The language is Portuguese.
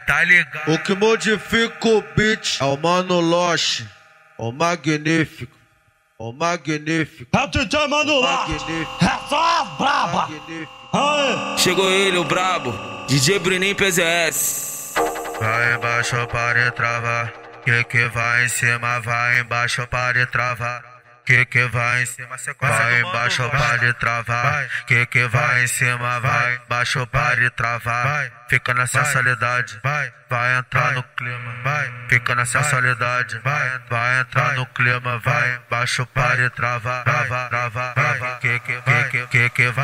tá ligado? O que modifica o beat é o Mano Loche, o magnífico, o magnífico. É o DJ Mano Loche, é só as braba. Aê. Chegou ele, o brabo, DJ Bruninho PZS. Vai embaixo para travar, que vai em cima, vai embaixo para travar. Que vai em cima, vai embaixo para travar. Que vai em cima, vai embaixo para travar. Fica na sensualidade, vai entrar no clima, fica na sensualidade, vai entrar no clima, vai embaixo para travar, que vai